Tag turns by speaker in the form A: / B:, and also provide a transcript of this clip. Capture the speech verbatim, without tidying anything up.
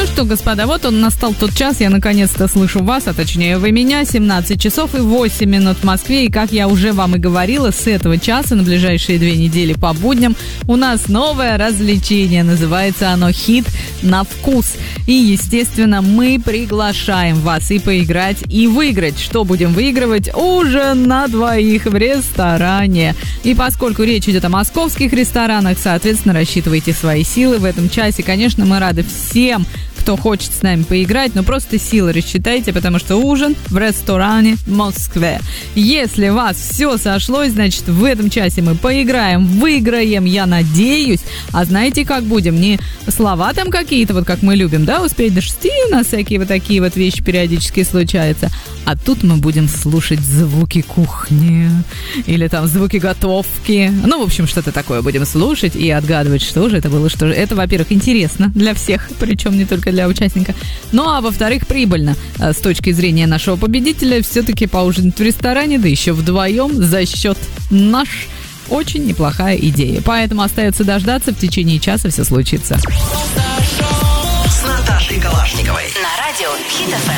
A: Ну что, господа, вот он настал тот час, я наконец-то слышу вас, а точнее вы меня, семнадцать часов и восемь минут в Москве, и как я уже вам и говорила, с этого часа на ближайшие две недели по будням у нас новое развлечение, называется оно «Хит на вкус». И, естественно, мы приглашаем вас и поиграть, и выиграть. Что будем выигрывать? Ужин на двоих в ресторане. И поскольку речь идет о московских ресторанах, соответственно, рассчитывайте свои силы в этом часе. Конечно, мы рады всем, кто хочет с нами поиграть, но просто силы рассчитайте, потому что ужин в ресторане в Москве. Если у вас все сошлось, значит, в этом часе мы поиграем, выиграем, я надеюсь. А знаете, как будем? Не слова там какие-то, вот как мы любим, да, успеть до шести, у нас всякие вот такие вот вещи периодически случаются. А тут мы будем слушать звуки кухни или там звуки готовки. Ну, в общем, что-то такое будем слушать и отгадывать, что же это было, что же. Это, во-первых, интересно для всех, причем не только для участника. Ну, а во-вторых, прибыльно. С точки зрения нашего победителя, все-таки поужинать в ресторане, да еще вдвоем за счет наш. Очень неплохая идея. Поэтому остается дождаться, в течение часа все случится.
B: С Наташей Калашниковой. На радио Хит эф эм.